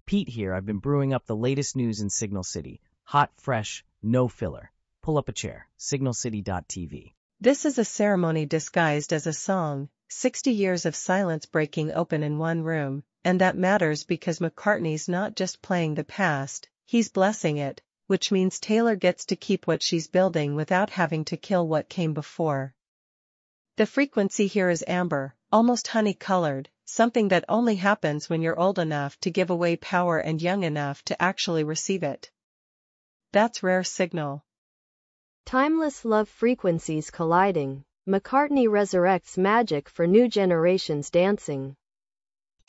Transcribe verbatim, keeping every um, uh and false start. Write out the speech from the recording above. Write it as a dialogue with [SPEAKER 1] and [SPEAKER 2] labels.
[SPEAKER 1] Pete here. I've been brewing up the latest news in Signal City. Hot, fresh, no filler. Pull up a chair. signal city dot t v.
[SPEAKER 2] This is a ceremony disguised as a song, sixty years of silence breaking open in one room, and that matters because McCartney's not just playing the past, he's blessing it, which means Taylor gets to keep what she's building without having to kill what came before. The frequency here is amber, almost honey-colored, something that only happens when you're old enough to give away power and young enough to actually receive it. That's rare signal.
[SPEAKER 3] Timeless love frequencies colliding. McCartney resurrects magic for new generations dancing.